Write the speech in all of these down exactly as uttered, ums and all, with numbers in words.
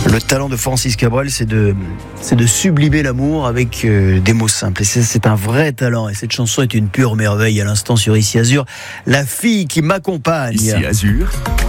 Le talent de Francis Cabrel, c'est de, c'est de sublimer l'amour avec euh, des mots simples. Et c'est, c'est un vrai talent. Et cette chanson est une pure merveille à l'instant sur Ici Azur. La fille qui m'accompagne. Ici Azur,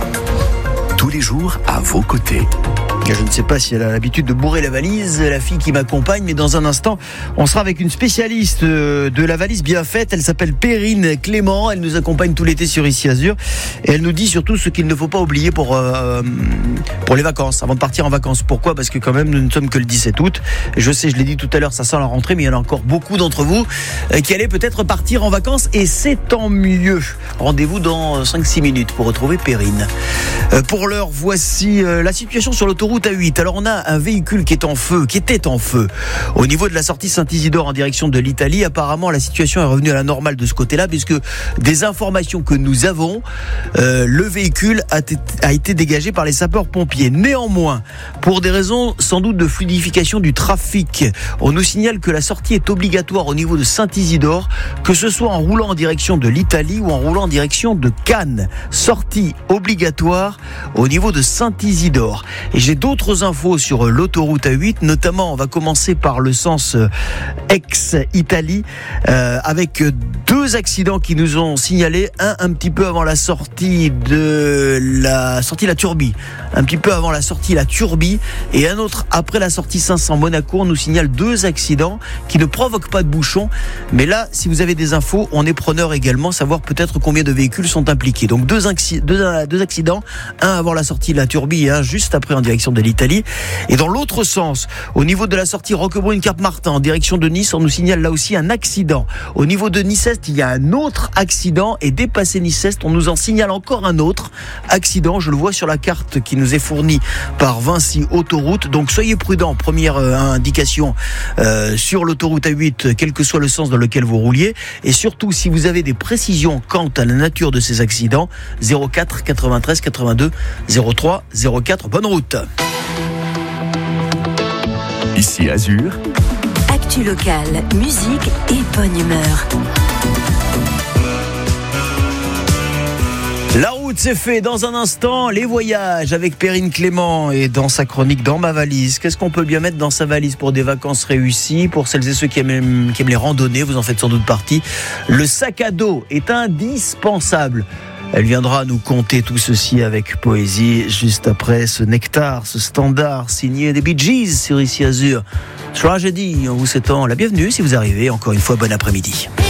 tous les jours à vos côtés. Je ne sais pas si elle a l'habitude de bourrer la valise, la fille qui m'accompagne, mais dans un instant, on sera avec une spécialiste de la valise bien faite. Elle s'appelle Perrine Clément. Elle nous accompagne tout l'été sur Ici Azur. Et elle nous dit surtout ce qu'il ne faut pas oublier pour, euh, pour les vacances, avant de partir en vacances. Pourquoi ? Parce que quand même, nous ne sommes que le dix-sept août. Je sais, je l'ai dit tout à l'heure, ça sent la rentrée, mais il y en a encore beaucoup d'entre vous qui allaient peut-être partir en vacances. Et c'est tant mieux. Rendez-vous dans cinq six minutes pour retrouver Perrine. Pour l'heure, voici la situation sur l'autoroute A huit. Alors on a un véhicule qui est en feu, qui était en feu au niveau de la sortie Saint-Isidore en direction de l'Italie. Apparemment la situation est revenue à la normale de ce côté-là, puisque des informations que nous avons, euh, le véhicule a, t- a été dégagé par les sapeurs-pompiers. Néanmoins, pour des raisons sans doute de fluidification du trafic, on nous signale que la sortie est obligatoire au niveau de Saint-Isidore, que ce soit en roulant en direction de l'Italie ou en roulant en direction de Cannes. Sortie obligatoire au niveau de Saint-Isidore. Et j'ai d'autres infos sur l'autoroute A huit, notamment on va commencer par le sens ex-Italie, euh, avec deux accidents qui nous ont signalé, un un petit peu avant la sortie de la sortie la Turbie, un petit peu avant la sortie la Turbie, et un autre après la sortie cinq cents Monaco. On nous signale deux accidents qui ne provoquent pas de bouchons, mais là, si vous avez des infos, on est preneur également, savoir peut-être combien de véhicules sont impliqués. Donc deux, inci- deux, deux accidents, un avant la sortie de la Turbie et un juste après en direction de l'Italie. Et dans l'autre sens, au niveau de la sortie Roquebrune-Cap-Martin en direction de Nice, on nous signale là aussi un accident. Au niveau de Nice-Est, il y a un autre accident, et dépassé Nice-Est, on nous en signale encore un autre accident. Je le vois sur la carte qui nous est fournie par Vinci Autoroute. Donc soyez prudents, première euh, indication euh, sur l'autoroute A huit, quel que soit le sens dans lequel vous rouliez. Et surtout, si vous avez des précisions quant à la nature de ces accidents, zéro quatre quatre-vingt-treize quatre-vingt-deux zéro trois zéro quatre. Bonne route. Ici Azur, actu locale, musique et bonne humeur. La route, c'est fait. Dans un instant, les voyages avec Perrine Clément, et dans sa chronique Dans ma valise. Qu'est-ce qu'on peut bien mettre dans sa valise pour des vacances réussies? Pour celles et ceux qui aiment, qui aiment les randonnées, vous en faites sans doute partie. Le sac à dos est indispensable. Elle viendra nous conter tout ceci avec poésie juste après ce nectar, ce standard signé des Bee Gees sur Ici Azur. Tragedy, en vous souhaitant la bienvenue si vous arrivez. Encore une fois, bon après-midi.